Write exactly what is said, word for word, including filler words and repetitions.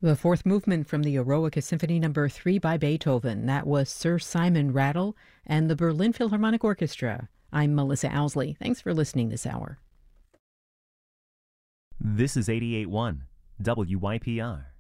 The fourth movement from the Eroica Symphony Number three by Beethoven. That was Sir Simon Rattle and the Berlin Philharmonic Orchestra. I'm Melissa Owsley. Thanks for listening this hour. This is eighty-eight point one W Y P R.